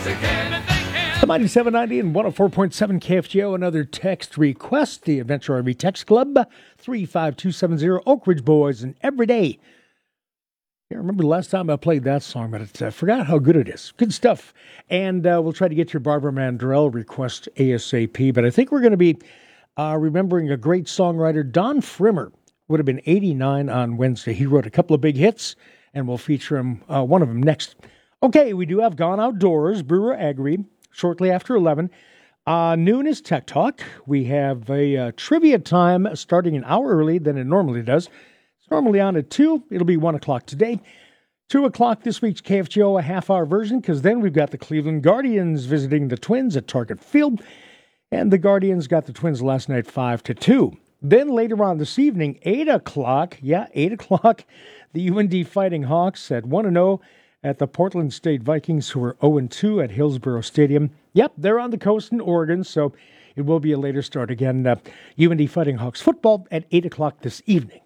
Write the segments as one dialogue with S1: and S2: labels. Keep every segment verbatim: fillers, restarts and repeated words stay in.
S1: The Mighty seven ninety and one oh four point seven K F G O. Another text request. The Adventure R V Text Club, three five two seven zero. Oak Ridge Boys and Every Day. Yeah, I remember the last time I played that song, but I uh, forgot how good it is. Good stuff. And uh, we'll try to get your Barbara Mandrell request ASAP. But I think we're going to be uh, remembering a great songwriter. Don Frimmer would have been eighty-nine on Wednesday. He wrote a couple of big hits, and we'll feature him, uh, one of them next. Okay, we do have Gone Outdoors, Brewer Agri, shortly after eleven. Uh, noon is Tech Talk. We have a uh, trivia time starting an hour early than it normally does. It's normally on at two. It'll be one o'clock today. two o'clock this week's K F G O, a half-hour version, because then we've got the Cleveland Guardians visiting the Twins at Target Field. And the Guardians got the Twins last night five to two. Then later on this evening, eight o'clock, yeah, eight o'clock, the U N D Fighting Hawks at one and oh at the Portland State Vikings, who are oh and two at Hillsborough Stadium. Yep, they're on the coast in Oregon, so it will be a later start again. Uh, U N D Fighting Hawks football at eight o'clock this evening.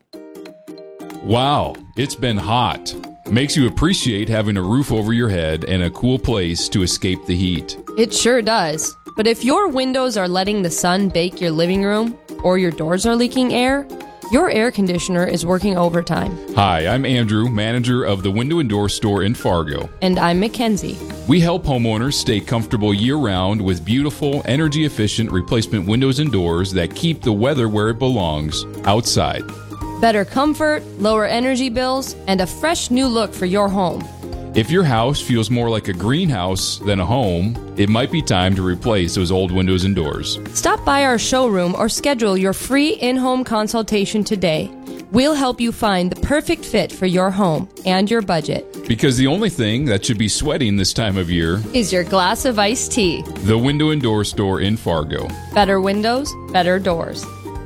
S2: Wow, it's been hot. Makes you appreciate having a roof over your head and a cool place to escape the heat.
S3: It sure does. But if your windows are letting the sun bake your living room, or your doors are leaking air, your air conditioner is working overtime.
S2: Hi, I'm Andrew, manager of the Window and Door Store in Fargo.
S3: And I'm Mackenzie.
S2: We help homeowners stay comfortable year-round with beautiful, energy-efficient replacement windows and doors that keep the weather where it belongs, outside.
S3: Better comfort, lower energy bills, and a fresh new look for your home.
S2: If your house feels more like a greenhouse than a home, it might be time to replace those old windows and doors.
S3: Stop by our showroom or schedule your free in-home consultation today. We'll help you find the perfect fit for your home and your budget.
S2: Because the only thing that should be sweating this time of year
S3: is your glass of iced tea.
S2: The Window and Door Store in Fargo.
S3: Better windows, better doors.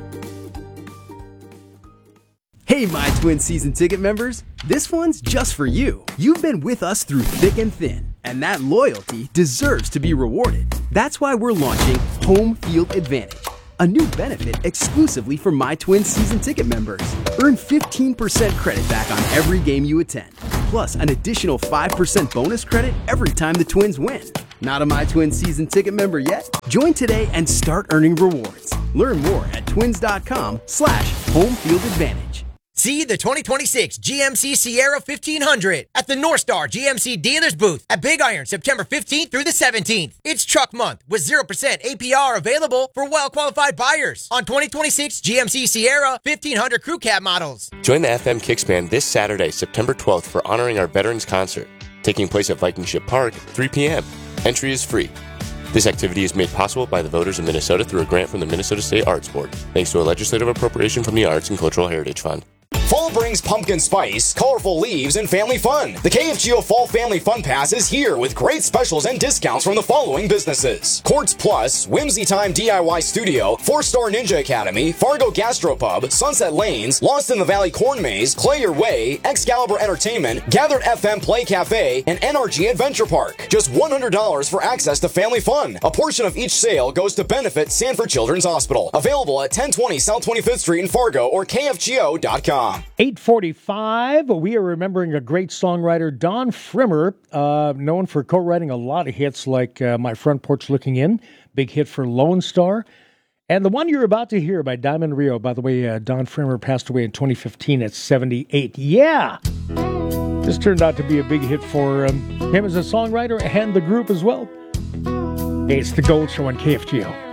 S4: Hey, My Twin season ticket members, this one's just for you. You've been with us through thick and thin, and that loyalty deserves to be rewarded. That's why we're launching Home Field Advantage, a new benefit exclusively for My Twin season ticket members. Earn fifteen percent credit back on every game you attend, plus an additional five percent bonus credit every time the Twins win. Not a My Twin season ticket member yet? Join today and start earning rewards. Learn more at twins.com slash home field advantage.
S5: See the twenty twenty-six G M C Sierra fifteen hundred at the North Star G M C Dealers booth at Big Iron September fifteenth through the seventeenth. It's truck month with zero percent A P R available for well-qualified buyers on twenty twenty-six G M C Sierra fifteen hundred Crew Cab models.
S6: Join the F M Kicks Band this Saturday, September twelfth for Honoring Our Veterans Concert, taking place at Viking Ship Park at three p.m. Entry is free. This activity is made possible by the voters of Minnesota through a grant from the Minnesota State Arts Board, thanks to a legislative appropriation from the Arts and Cultural Heritage Fund.
S7: Fall brings pumpkin spice, colorful leaves, and family fun. The K F G O Fall Family Fun Pass is here with great specials and discounts from the following businesses: Quartz Plus, Whimsy Time D I Y Studio, Four Star Ninja Academy, Fargo Gastropub, Sunset Lanes, Lost in the Valley Corn Maze, Clay Your Way, Excalibur Entertainment, Gathered F M Play Cafe, and N R G Adventure Park. Just one hundred dollars for access to family fun. A portion of each sale goes to benefit Sanford Children's Hospital. Available at ten twenty South twenty-fifth Street in Fargo or K F G O dot com.
S1: eight forty-five, we are remembering a great songwriter, Don Frimmer, uh, known for co-writing a lot of hits like uh, My Front Porch Looking In, big hit for Lone Star, and the one you're about to hear by Diamond Rio. By the way, uh, Don Frimmer passed away in twenty fifteen at seventy-eight. Yeah! This turned out to be a big hit for um, him as a songwriter and the group as well. Hey, it's The Gold Show on K F G O.